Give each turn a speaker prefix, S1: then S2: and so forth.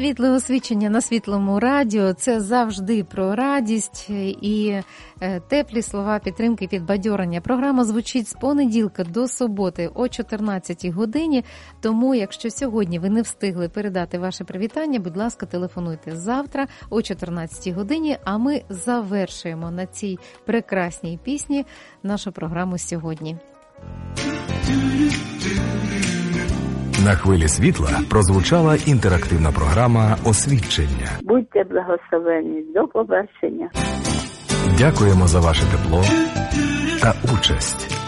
S1: Світле освічення на Світлому радіо – це завжди про радість і теплі слова підтримки, підбадьорення. Програма звучить з понеділка до суботи о 14 годині, тому якщо сьогодні ви не встигли передати ваше привітання, будь ласка, телефонуйте завтра о 14 годині, а ми завершуємо на цій прекрасній пісні нашу програму сьогодні.
S2: На хвилі світла прозвучала інтерактивна програма «Освідчення».
S3: Будьте благословені. До побачення.
S2: Дякуємо за ваше тепло та участь.